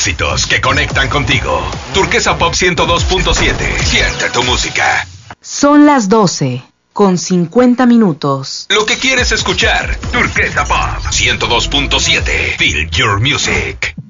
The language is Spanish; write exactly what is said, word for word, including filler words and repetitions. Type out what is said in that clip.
éxitos que conectan contigo. Turquesa Pop ciento dos punto siete. Siente tu música. Son las doce, con cincuenta minutos. Lo que quieres escuchar. Turquesa Pop ciento dos punto siete. Feel your music.